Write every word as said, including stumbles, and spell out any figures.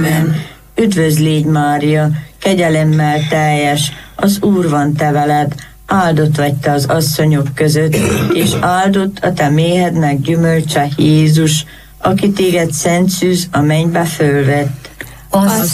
Üdvözl légy, Mária, kegyelemmel teljes, az Úr van te veled, áldott vagy te az asszonyok között, és áldott a te méhednek gyümölcse Jézus, aki téged szent szűz a mennybe fölvett. Az